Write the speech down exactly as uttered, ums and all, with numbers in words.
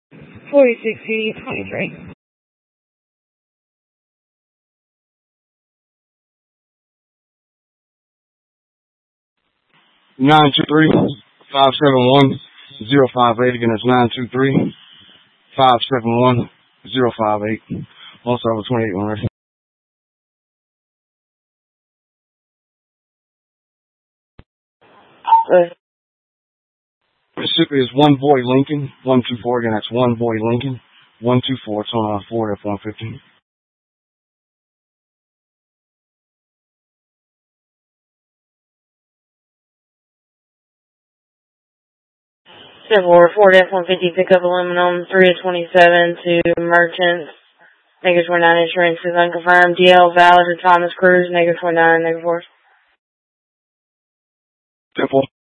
forty-six C twenty-three. Nine two three five seven one zero five eight. Again, that's nine two three five seven one zero five eight. Also, I have a twenty-eight one ready. Uh, Mississippi is one boy Lincoln one two four. Again, that's one boy Lincoln one two four. It's on uh, Ford F one fifty. Civil Ford F one fifty pickup aluminum three of twenty-seven to Merchants. Negative twenty-nine insurance is unconfirmed. D L valid to Thomas Cruz. Negative twenty-nine. Negative four. Temple.